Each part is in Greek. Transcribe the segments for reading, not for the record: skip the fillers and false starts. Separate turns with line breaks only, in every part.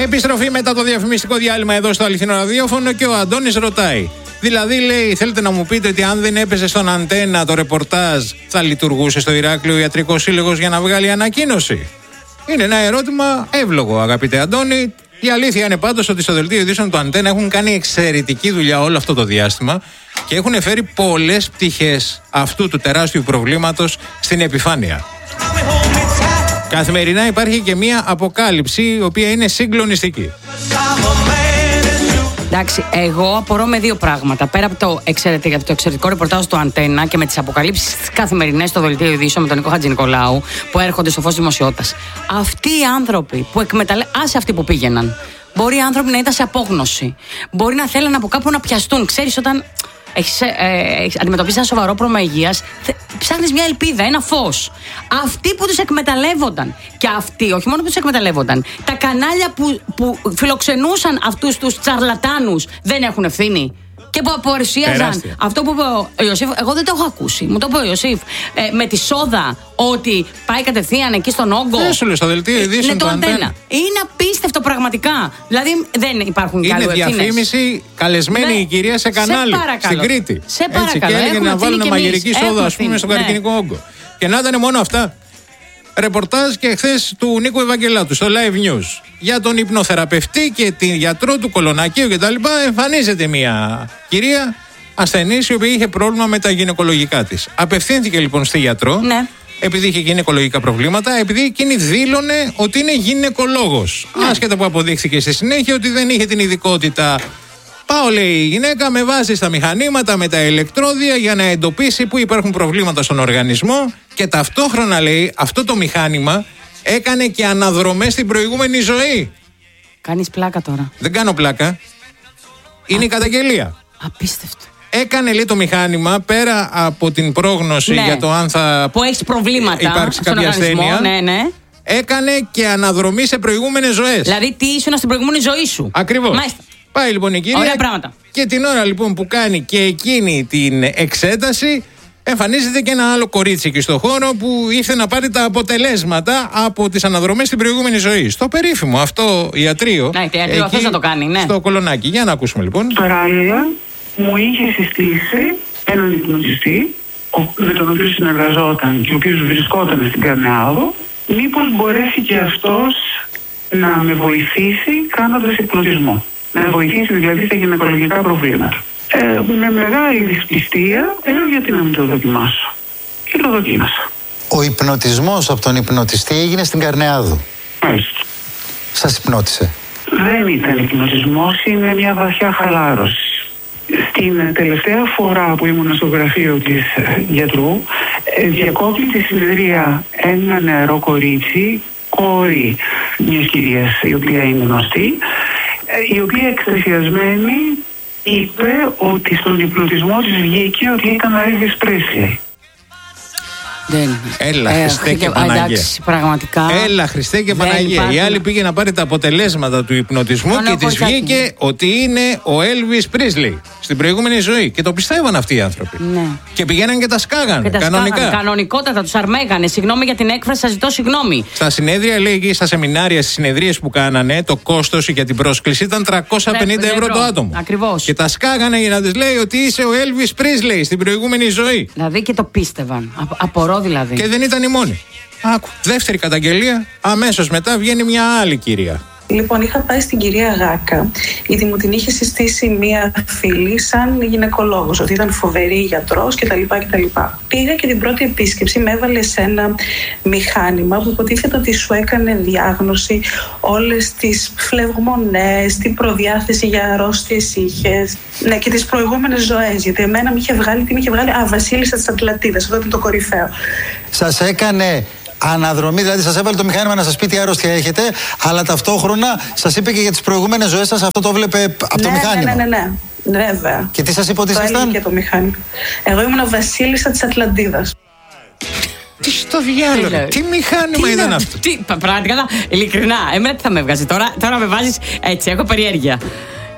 Επιστροφή μετά το διαφημιστικό διάλειμμα εδώ στο Αληθινό Ραδιόφωνο και ο Αντώνης ρωτάει. Δηλαδή, λέει, θέλετε να μου πείτε ότι αν δεν έπαιζε στον Αντένα το ρεπορτάζ, θα λειτουργούσε στο Ηράκλειο ο Ιατρικός Σύλλογος για να βγάλει ανακοίνωση? Είναι ένα ερώτημα εύλογο, αγαπητέ Αντώνη. Η αλήθεια είναι πάντως ότι στο δελτίο ειδήσεων του Αντένα έχουν κάνει εξαιρετική δουλειά όλο αυτό το διάστημα και έχουν φέρει πολλές πτυχές αυτού του τεράστιου προβλήματος στην επιφάνεια. Καθημερινά υπάρχει και μία αποκάλυψη η οποία είναι συγκλονιστική.
Εντάξει, εγώ απορώ με δύο πράγματα. Πέρα από το εξαιρετικό ρεπορτάζ του Αντένα και με τις αποκαλύψεις καθημερινές στο δελτίο ειδήσεων με τον Νίκο Χατζηνικολάου που έρχονται στο φως δημοσιότητας. Αυτοί οι άνθρωποι που άσε αυτοί που πήγαιναν. Μπορεί οι άνθρωποι να ήταν σε απόγνωση. Μπορεί να θέλουν από κάπου να πιαστούν. Ξέρεις, όταν αντιμετωπίζεις ένα σοβαρό πρόβλημα υγείας, ψάχνεις μια ελπίδα, ένα φως. Αυτοί που τους εκμεταλλεύονταν, και αυτοί, όχι μόνο που τους εκμεταλλεύονταν, τα κανάλια που φιλοξενούσαν αυτούς τους τσαρλατάνους δεν έχουν ευθύνη. Και που παρουσίαζαν αυτό που είπε ο Ιωσήφ, εγώ δεν το έχω ακούσει. Μου το είπε ο Ιωσήφ. Με τη σόδα, ότι πάει κατευθείαν εκεί στον όγκο.
Δεν σου λέω, στο δελτίο ειδήσεων του Αντένα.
Είναι απίστευτο πραγματικά. Δηλαδή δεν υπάρχουν καλοί ευθύνες.
Είναι διαφήμιση, καλεσμένη η κυρία σε κανάλι στην Κρήτη.
Σε παρακαλώ.
Και έλεγε να βάλουν μαγειρική σόδα, ας πούμε, στον καρκινικό όγκο. Και να ήταν μόνο αυτά. Ρεπορτάζ και χθες του Νίκου Ευαγγελάτου στο Live News για τον υπνοθεραπευτή και την γιατρό του Κολονακίου κτλ. Εμφανίζεται μια κυρία ασθενής η οποία είχε πρόβλημα με τα γυναικολογικά της. Απευθύνθηκε λοιπόν στη γιατρό, επειδή είχε γυναικολογικά προβλήματα, επειδή εκείνη δήλωνε ότι είναι γυναικολόγος. Άσχετα που αποδείχθηκε στη συνέχεια ότι δεν είχε την ειδικότητα. Πάω, λέει η γυναίκα, με βάζει στα μηχανήματα, με τα ηλεκτρόδια για να εντοπίσει που υπάρχουν προβλήματα στον οργανισμό και ταυτόχρονα, λέει, αυτό το μηχάνημα έκανε και αναδρομές στην προηγούμενη ζωή.
Κάνεις πλάκα τώρα?
Δεν κάνω πλάκα. Είναι η καταγγελία.
Απίστευτο.
Έκανε, λέει, το μηχάνημα πέρα από την πρόγνωση για το αν θα
που έχεις προβλήματα
υπάρξει κάποια ασθένεια. Έκανε και αναδρομή σε προηγούμενες ζωές.
Δηλαδή τι ήσουν στην προηγούμενη ζωή σου.
Ακριβώς. Πάει λοιπόν η κυρία.
Ωραία πράγματα.
Και την ώρα λοιπόν που κάνει και εκείνη την εξέταση, εμφανίζεται και ένα άλλο κορίτσι εκεί στο χώρο που ήρθε να πάρει τα αποτελέσματα από τις αναδρομές στην προηγούμενη ζωή. Στο περίφημο αυτό ιατρείο.
Ναι, ιατρείο αυτός να το κάνει, ναι.
Στο Κολονάκι. Για να ακούσουμε λοιπόν.
Παράλληλα, μου είχε συστήσει έναν υπνοτιστή, με τον οποίο συνεργαζόταν και ο οποίος βρισκόταν στην Καρνεάδο, μήπως μπορέσει και αυτός να με βοηθήσει κάνοντας υπνοτισμό. Να με βοηθήσει δηλαδή στα γυναικολογικά προβλήματα. Με μεγάλη δυσπιστία λέω γιατί να μην το δοκιμάσω. Και το δοκίμασα.
Ο υπνοτισμός από τον υπνοτιστή έγινε στην Καρνεάδου.
Μάλιστα.
Σας υπνότισε?
Δεν ήταν υπνοτισμός, είναι μια βαθιά χαλάρωση. Στην τελευταία φορά που ήμουν στο γραφείο της γιατρού, διακόπτει τη συνεδρία ένα νεαρό κορίτσι, κόρη μιας κυρίας η οποία είναι γνωστή, η οποία εκστασιασμένη είπε ότι στον υπνοτισμό της βγήκε ότι ήταν ο Elvis Presley.
Έλα, Χριστέ και Παναγία.
Πραγματικά.
Έλα, Χριστέ και Παναγία. Η άλλη πήγε να πάρει τα αποτελέσματα του υπνοτισμού και της βγήκε ότι είναι ο Elvis Presley στην προηγούμενη ζωή. Και το πιστεύαν αυτοί οι άνθρωποι.
Ναι.
Και πηγαίναν και τα σκάγανε.
Κανονικά. Κανονικότατα τους αρμέγανε. Συγγνώμη για την έκφραση, σας ζητώ συγγνώμη.
Στα συνέδρια, λέει, στα σεμινάρια, στις συνεδρίες που κάνανε, το κόστος για την πρόσκληση ήταν 350 ευρώ το άτομο.
Ακριβώς.
Και τα σκάγανε για να της λέει ότι είσαι ο Elvis Presley στην προηγούμενη ζωή.
Δηλαδή και το πίστευαν. Απορώ δηλαδή.
Και δεν ήταν η μόνη. Άκου, δεύτερη καταγγελία, αμέσως μετά βγαίνει μια άλλη κυρία.
Λοιπόν, είχα πάει στην κυρία Γάκα, γιατί μου την είχε συστήσει μία φίλη σαν γυναικολόγος, ότι ήταν φοβερή γιατρός κτλ. Πήγα και την πρώτη επίσκεψη με έβαλε σε ένα μηχάνημα που υποτίθεται ότι σου έκανε διάγνωση όλες τις φλεγμονές, την προδιάθεση για αρρώστιες είχες, ναι, και τις προηγούμενες ζωές. Γιατί εμένα τι με είχε βγάλει, Βασίλισσα της Ατλαντίδας, αυτό ήταν το κορυφαίο.
Σας έκανε αναδρομή, δηλαδή σας έβαλε το μηχάνημα να σας πει τι άρρωστια έχετε, αλλά ταυτόχρονα σας είπε και για τις προηγούμενες ζωές σας, αυτό το βλέπε από το μηχάνημα.
Ναι. Βέβαια.
Και τι σας είπε ότι ήσασταν?
Και το μηχάνημα. Εγώ ήμουν Βασίλισσα της Ατλαντίδας.
Τι στο διάλογο, τι μηχάνημα ήταν αυτό?
Πραγματικά, ειλικρινά, εμένα τι θα με βγάζει τώρα με βάζεις έτσι, έχω περιέργεια.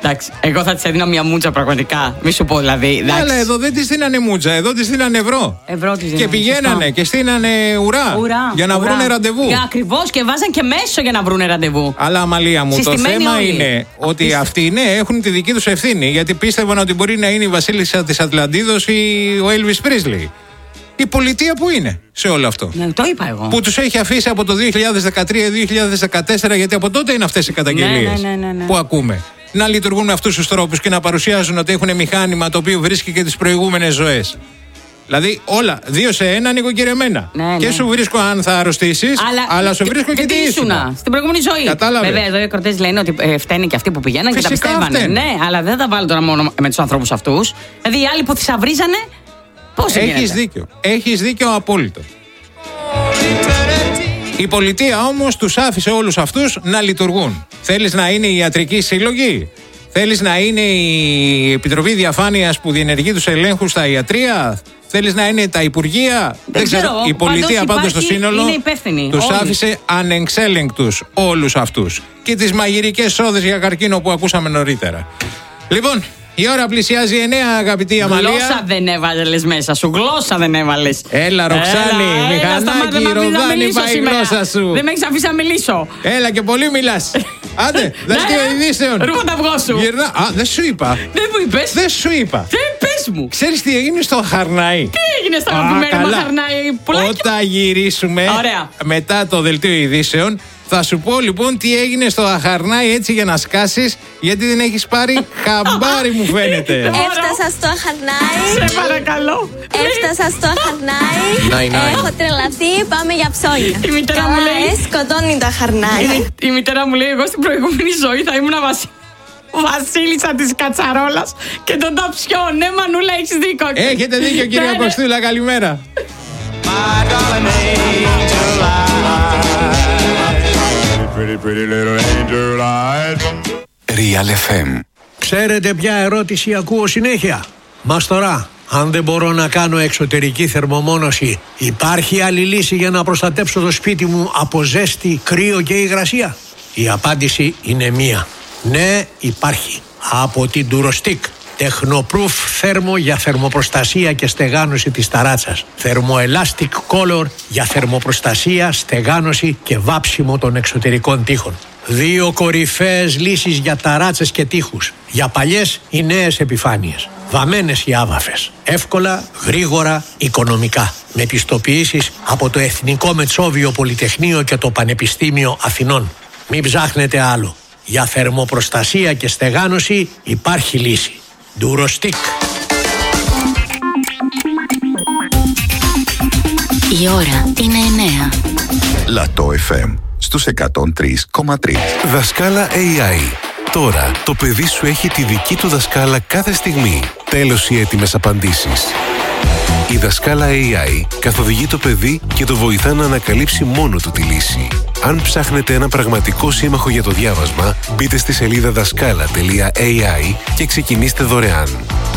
Εντάξει, εγώ θα της έδινα μια μούτσα πραγματικά. Μη σου πω δηλαδή.
Αλλά εδώ δεν της δίνανε μούτσα, εδώ της δίνανε ευρώ.
Και
πηγαίνανε και στείνανε ουρά για να βρούνε ραντεβού.
Ακριβώς, και βάζαν και μέσο για να βρούνε ραντεβού.
Αλλά Αμαλία μου, το θέμα είναι ότι αυτοί έχουν τη δική τους ευθύνη. Γιατί πίστευαν ότι μπορεί να είναι η βασίλισσα της Ατλαντίδος ή ο Elvis Presley. Η πολιτεία που είναι σε όλο αυτό.
Ναι, το είπα εγώ.
Που τους έχει αφήσει από το 2013-2014, γιατί από τότε είναι αυτές οι καταγγελίες που ακούμε. Να λειτουργούν με αυτούς τους τρόπους και να παρουσιάζουν ότι έχουν μηχάνημα το οποίο βρίσκει και τις προηγούμενες ζωές. Δηλαδή όλα 2 σε 1 νοικοκυρεμένα. Και σου βρίσκω αν θα αρρωστήσεις, αλλά σου βρίσκω και τι ήσουνα
στην προηγούμενη ζωή.
Κατάλαβε.
Βέβαια, εδώ οι ακροτές λένε ότι φταίνε και αυτοί που πηγαίναν και τα πιστεύανε. Ναι, αλλά δεν θα βάλω τώρα μόνο με τους ανθρώπους αυτούς. Δηλαδή οι άλλοι που θησαυρίζανε.
Έχεις δίκιο απόλυτο. Η πολιτεία όμως τους άφησε όλους αυτούς να λειτουργούν. Θέλεις να είναι η ιατρική σύλλογη? Θέλεις να είναι η Επιτροπή Διαφάνειας που διενεργεί τους ελέγχους στα ιατρεία? Θέλεις να είναι τα υπουργεία?
Δεν ξέρω.
Η πολιτεία πάντως στο σύνολο τους άφησε ανεξέλεγκτους όλους αυτούς. Και τις μαγειρικές σόδες για καρκίνο που ακούσαμε νωρίτερα. Λοιπόν, η ώρα πλησιάζει 9, αγαπητή Αμαλία.
Γλώσσα δεν έβαλες μέσα σου. Γλώσσα δεν έβαλες.
Έλα, Ροξάνη, μηχανάκι, ροδάνι, πάει η γλώσσα σου.
Δεν με έχεις αφήσει να μιλήσω.
Έλα και πολύ μιλάς. Άντε, δελτίο ειδήσεων.
Ρούχα τα αυγό σου.
Α, δεν σου είπα.
Δεν μου είπες.
Δεν σου είπα.
Πες μου.
Ξέρεις τι έγινε στο Χαρνάι?
Τι έγινε στο αγαπημένο μας Χαρνάι?
Όταν γυρίσουμε μετά το δελτίο ειδήσεων, θα σου πω λοιπόν τι έγινε στο Αχαρνάι, έτσι για να σκάσεις, γιατί δεν έχεις πάρει χαμπάρι μου φαίνεται.
Έφτασα στο Αχαρνάι.
Σε παρακαλώ.
Έφτασα στο Αχαρνάι. Έχω τρελαθεί, πάμε για ψώνια.
Η μητέρα μου λέει
σκοτώνει το Αχαρνάι.
Η μητέρα μου λέει εγώ στην προηγούμενη ζωή θα ήμουν βασίλισσα της κατσαρόλας και τον ταψιό. Ναι, Μανούλα, έχεις δίκιο.
Έχετε δίκιο, κυρία Κωστούλα, καλημέρα.
Real FM.
Ξέρετε ποια ερώτηση ακούω συνέχεια? Μας τώρα, αν δεν μπορώ να κάνω εξωτερική θερμομόνωση, υπάρχει άλλη λύση για να προστατέψω το σπίτι μου από ζέστη, κρύο και υγρασία? Η απάντηση είναι μία. Ναι, υπάρχει. Από την Durostick. Technoproof θέρμο για θερμοπροστασία και στεγάνωση της ταράτσας. Thermoelastic Color για θερμοπροστασία, στεγάνωση και βάψιμο των εξωτερικών τοίχων. 2 κορυφαίες λύσεις για ταράτσες και τοίχους. Για παλιές ή νέες επιφάνειες. Βαμμένες ή άβαφες. Εύκολα, γρήγορα, οικονομικά. Με πιστοποιήσεις από το Εθνικό Μετσόβιο Πολυτεχνείο και το Πανεπιστήμιο Αθηνών. Μην ψάχνετε άλλο. Για θερμοπροστασία και στεγάνωση υπάρχει λύση. Durostick.
Η ώρα είναι 9.
Λατό FM στους 103,3.
Δασκάλα AI. Τώρα το παιδί σου έχει τη δική του δασκάλα κάθε στιγμή. Τέλος οι έτοιμες απαντήσεις. Η δασκάλα AI καθοδηγεί το παιδί και το βοηθά να ανακαλύψει μόνο του τη λύση. Αν ψάχνετε ένα πραγματικό σύμμαχο για το διάβασμα, μπείτε στη σελίδα δασκάλα.ai και ξεκινήστε δωρεάν.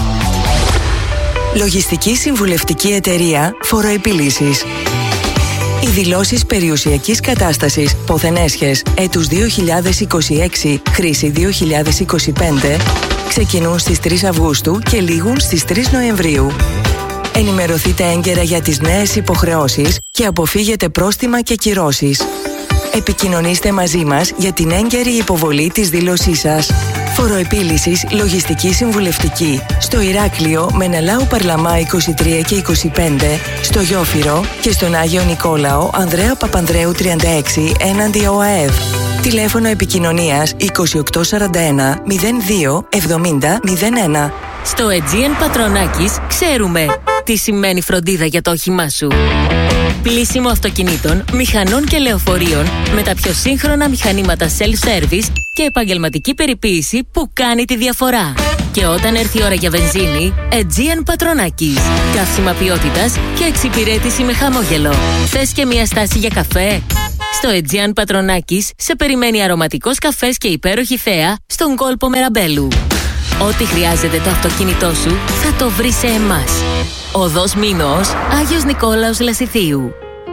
Λογιστική συμβουλευτική εταιρεία Φοροεπίλυσης. Οι δηλώσεις περιουσιακής κατάστασης Ποθενέσχες έτους 2026, χρήση 2025, ξεκινούν στις 3 Αυγούστου και λήγουν στις 3 Νοεμβρίου. Ενημερωθείτε έγκαιρα για τις νέες υποχρεώσεις και αποφύγετε πρόστιμα και κυρώσεις. Επικοινωνήστε μαζί μας για την έγκαιρη υποβολή της δήλωσής σας. Φοροεπίλυσης Λογιστική Συμβουλευτική στο Ηράκλειο Μενελάου Παρλαμά 23 και 25, στο Γιόφυρο και στον Άγιο Νικόλαο Ανδρέα Παπανδρέου 36 έναντι ΟΑΕΒ. Τηλέφωνο επικοινωνίας 2841 02 70 01.
Στο Aegean Πατρονάκης ξέρουμε τι σημαίνει φροντίδα για το όχημά σου. Πλύσιμο αυτοκινήτων, μηχανών και λεωφορείων με τα πιο σύγχρονα μηχανήματα self-service και επαγγελματική περιποίηση που κάνει τη διαφορά. Και όταν έρθει η ώρα για βενζίνη, Aegean Πατρονάκης. Καύσιμα ποιότητας και εξυπηρέτηση με χαμόγελο. Θες και μια στάση για καφέ? Στο Aegean Πατρονάκης σε περιμένει αρωματικός καφές και υπέροχη θέα στον κόλπο Μεραμπέλου. Ό,τι χρειάζεται το αυτοκίνητό σου θα το βρεις σε εμάς. Οδός Μήνος, Άγιος Νικόλαος Λασιθίου.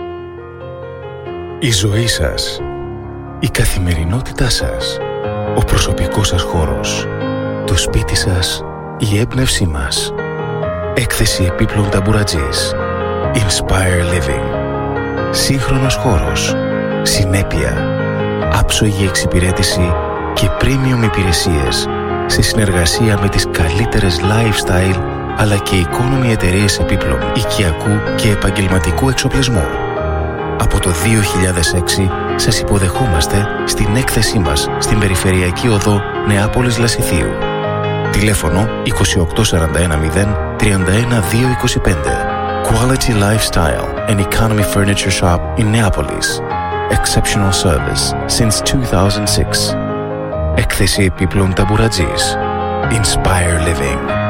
Η ζωή σας, η καθημερινότητά σας, ο προσωπικός σας χώρος,
Το σπίτι σας, η έμπνευσή μας. Έκθεση επίπλων ταμπουρατζής. Inspire Living. Σύγχρονος χώρος. Συνέπεια. Άψογη εξυπηρέτηση και premium υπηρεσίες σε συνεργασία με τις καλύτερες lifestyle αλλά και economy εταιρείες επίπλων, οικιακού και επαγγελματικού εξοπλισμού. Από το 2006 σας υποδεχόμαστε στην έκθεσή μας στην Περιφερειακή Οδό Νεάπολης Λασιθίου. Τηλέφωνο 28410 31225. Quality Lifestyle and Economy Furniture Shop in Neapolis. Exceptional service since 2006. Έκθεση επίπλων ταμπουρατζής. Inspire Living.